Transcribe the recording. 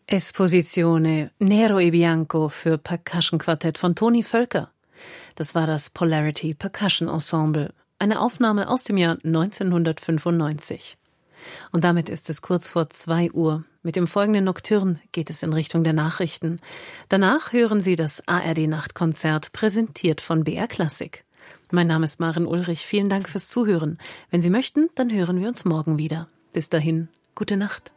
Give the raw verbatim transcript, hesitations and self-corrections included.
Esposizione Nero e Bianco für Percussion-Quartett von Toni Völker. Das war das Polarity Percussion Ensemble, eine Aufnahme aus dem Jahr neunzehnhundertfünfundneunzig. Und damit ist es kurz vor zwei Uhr. Mit dem folgenden Nocturne geht es in Richtung der Nachrichten. Danach hören Sie das A R D-Nachtkonzert, präsentiert von B R Klassik. Mein Name ist Maren Ulrich. Vielen Dank fürs Zuhören. Wenn Sie möchten, dann hören wir uns morgen wieder. Bis dahin, gute Nacht.